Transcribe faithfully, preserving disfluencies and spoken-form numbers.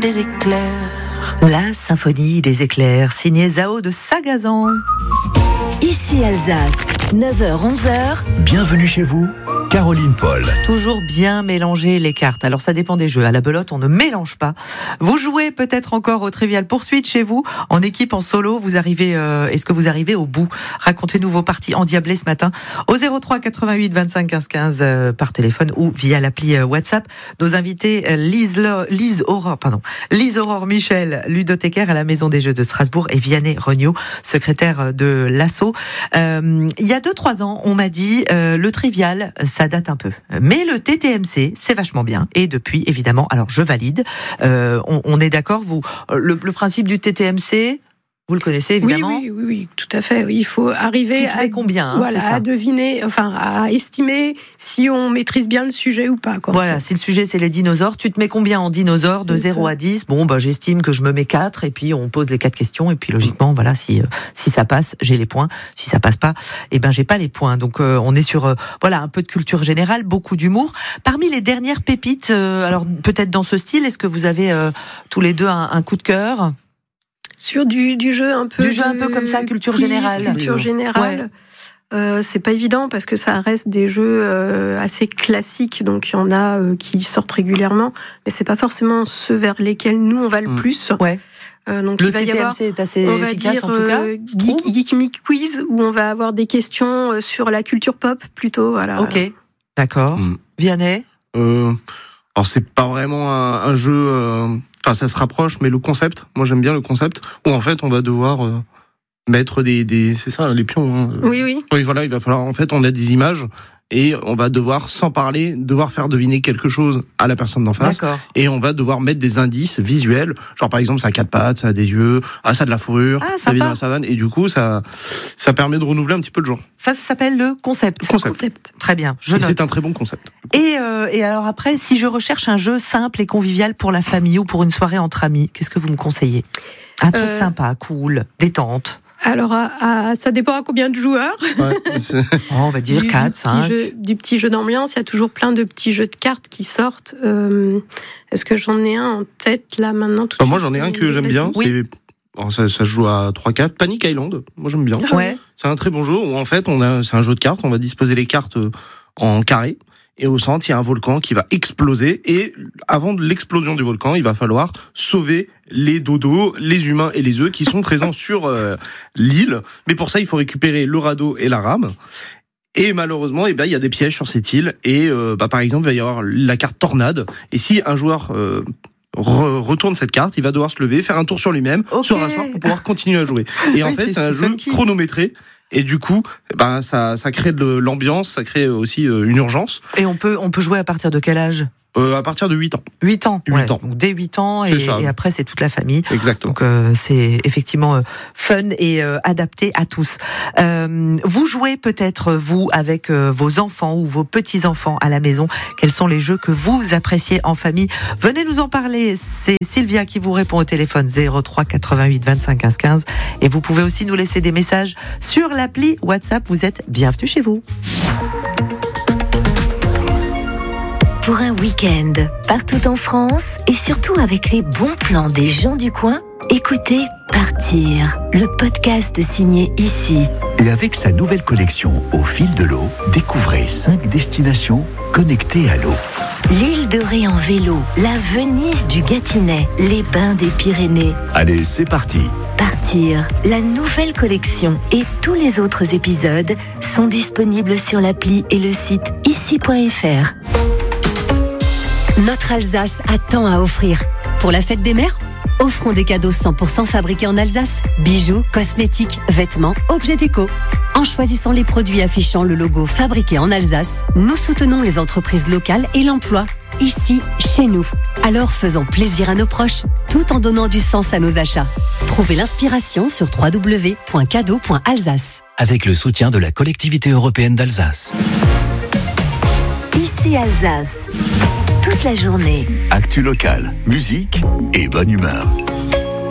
des éclairs. La symphonie des éclairs, signée Zao de Sagazan. Ici Alsace, neuf heures onze heures. Bienvenue chez vous, Caroline Paul. Toujours bien mélanger les cartes. Alors ça dépend des jeux. À la belote, on ne mélange pas. Vous jouez peut-être encore au Trivial Poursuite chez vous, en équipe, en solo. Vous arrivez. Euh, est-ce que vous arrivez au bout ? Racontez-nous vos parties endiablées ce matin au zéro trois quatre-vingt-huit vingt-cinq quinze quinze euh, par téléphone ou via l'appli euh, WhatsApp. Nos invités euh, Lise, Lo, Lise Aurore, pardon, Lise Aurore Michel, ludothécaire à la Maison des Jeux de Strasbourg, et Vianney Regnault, secrétaire de l'Asso. Euh, il y a deux trois ans, on m'a dit euh, le Trivial, ça date un peu. Mais le T T M C, c'est vachement bien. Et depuis, évidemment, alors je valide. Euh, on, on est d'accord, vous. Le, le principe du T T M C, vous le connaissez évidemment. Oui, oui, oui, oui, tout à fait. Il faut arriver à combien, hein, voilà, c'est ça. à deviner, enfin, à estimer si on maîtrise bien le sujet ou pas. Quoi, voilà, si le sujet c'est les dinosaures, tu te mets combien en dinosaures de zéro à dix ? Bon, bah, j'estime que je me mets quatre, et puis on pose les quatre questions, et puis logiquement, voilà, si, euh, si ça passe, j'ai les points. Si ça passe pas, eh ben, j'ai pas les points. Donc, euh, on est sur, euh, voilà, un peu de culture générale, beaucoup d'humour. Parmi les dernières pépites, euh, alors, peut-être dans ce style, est-ce que vous avez euh, tous les deux un, un coup de cœur ? Sur du, du jeu un peu... Du jeu un peu comme ça, culture générale. Culture générale. Ouais. Euh, c'est pas évident parce que ça reste des jeux euh, assez classiques, donc il y en a euh, qui sortent régulièrement, mais c'est pas forcément ceux vers lesquels nous on va le mmh. plus. Ouais. Euh, donc le il va T T M C y avoir, est assez on va efficace dire, en tout cas. Euh, Geek, Geek Me Quiz, où on va avoir des questions sur la culture pop plutôt. Voilà. Ok, d'accord. Mmh. Vianney. Euh, alors c'est pas vraiment un, un jeu. Euh... Enfin, ça se rapproche, mais le concept, moi j'aime bien le concept, où en fait on va devoir euh, mettre des, des, c'est ça, les pions. Hein. Oui, oui. Oui, voilà, il va falloir, en fait, on a des images, et on va devoir, sans parler, devoir faire deviner quelque chose à la personne d'en face. D'accord. Et on va devoir mettre des indices visuels, genre par exemple ça a quatre pattes, ça a des yeux, ah ça a de la fourrure, ah, ça vit dans la savane, et du coup ça, ça permet de renouveler un petit peu le genre. Ça, ça s'appelle le concept. Concept. concept. Très bien. Je et c'est un très bon concept. Et, euh, et alors après, si je recherche un jeu simple et convivial pour la famille ou pour une soirée entre amis, qu'est-ce que vous me conseillez ? Un truc euh... sympa, cool, détente. Alors, à, à, ça dépend à combien de joueurs. Ouais, oh, on va dire quatre, cinq. Du petit jeu d'ambiance, il y a toujours plein de petits jeux de cartes qui sortent. Euh, est-ce que j'en ai un en tête, là, maintenant tout enfin, Moi, j'en ai un que j'aime bien. Oui. C'est... Bon, ça, ça se joue à trois quatre. Panic Island, moi j'aime bien. Ah ouais. C'est un très bon jeu où, en fait, on a, c'est un jeu de cartes. On va disposer les cartes en carré. Et au centre, il y a un volcan qui va exploser. Et avant l'explosion du volcan, il va falloir sauver les dodos, les humains et les œufs qui sont présents sur euh, l'île. Mais pour ça, il faut récupérer le radeau et la rame. Et malheureusement, eh ben, il y a des pièges sur cette île. Et euh, bah, par exemple, il va y avoir la carte tornade. Et si un joueur euh, re- retourne cette carte, il va devoir se lever, faire un tour sur lui-même, okay. se rasseoir pour pouvoir continuer à jouer. Et oui, en fait, c'est, c'est un jeu funky. Chronométré. Et du coup, ben ça, ça crée de l'ambiance, ça crée aussi une urgence. Et on peut, on peut jouer à partir de quel âge ? euh, À partir de huit ans. huit ans. huit ouais. ans. Donc dès huit ans, et, et après c'est toute la famille. Exactement. Donc euh, c'est effectivement euh, fun et euh, adapté à tous. Euh, vous jouez peut-être, vous, avec euh, vos enfants ou vos petits-enfants à la maison. Quels sont les jeux que vous appréciez en famille ? Venez nous en parler. C'est Sylvia qui vous répond au téléphone zéro trois quatre-vingt-huit vingt-cinq quinze quinze. Et vous pouvez aussi nous laisser des messages sur l'appli WhatsApp. Vous êtes bienvenus chez vous. Pour un week-end, partout en France et surtout avec les bons plans des gens du coin, écoutez Partir, le podcast signé Ici. Et avec sa nouvelle collection Au fil de l'eau, découvrez cinq destinations connectées à l'eau. L'île de Ré en vélo, la Venise du Gâtinais, les bains des Pyrénées. Allez, c'est parti. Partir, la nouvelle collection et tous les autres épisodes sont disponibles sur l'appli et le site ici point f r. Notre Alsace a tant à offrir. Pour la fête des mères, offrons des cadeaux cent pour cent fabriqués en Alsace. Bijoux, cosmétiques, vêtements, objets déco. En choisissant les produits affichant le logo fabriqué en Alsace, nous soutenons les entreprises locales et l'emploi, ici, chez nous. Alors faisons plaisir à nos proches, tout en donnant du sens à nos achats. Trouvez l'inspiration sur w w w point cadeau point alsace. Avec le soutien de la collectivité européenne d'Alsace. Ici Alsace. Toute la journée. Actu locale, musique et bonne humeur.